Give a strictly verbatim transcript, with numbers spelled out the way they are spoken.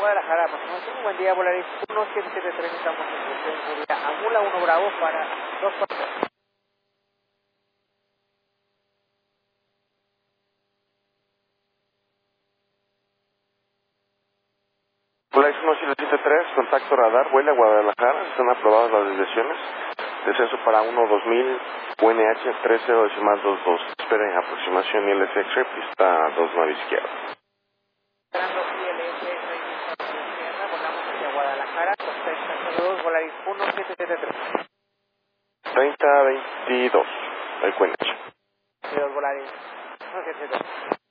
Guadalajara, un buen día, Volaris uno siete siete tres, estamos en cuestión de seguridad. Amula uno Bravo para dos cuatro. Volaris uno siete siete tres, contacto radar, vuela a Guadalajara, están aprobadas las desviaciones. Descenso para uno dos mil, U N H tres cero decimal dos dos. Esperen aproximación I L S X-ray, pista dos nueve izquierda. Esperando I L S izquierda, volamos hacia Guadalajara, con treinta dos, Volaris uno siete siete tres. treinta veintidós, el Q N H. Volaris uno siete siete tres.